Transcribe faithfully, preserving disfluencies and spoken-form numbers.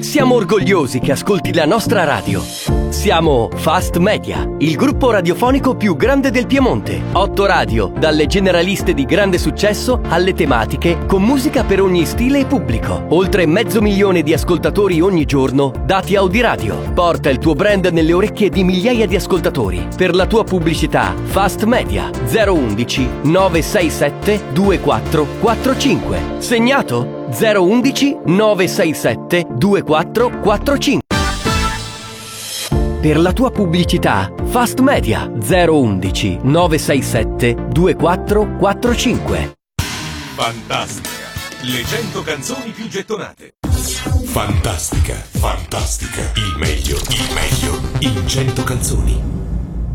Siamo orgogliosi che ascolti la nostra radio. Siamo Fast Media, il gruppo radiofonico più grande del Piemonte. Otto radio, dalle generaliste di grande successo alle tematiche, con musica per ogni stile e pubblico. Oltre mezzo milione di ascoltatori ogni giorno, dati Audiradio. Porta il tuo brand nelle orecchie di migliaia di ascoltatori. Per la tua pubblicità, Fast Media zero undici nove sei sette due quattro quattro cinque. Segnato? zero undici nove sei sette due quattro quattro cinque. Per la tua pubblicità, Fast Media zero undici nove sei sette due quattro quattro cinque. Fantastica, le cento canzoni più gettonate. Fantastica, fantastica, il meglio, il meglio in cento canzoni.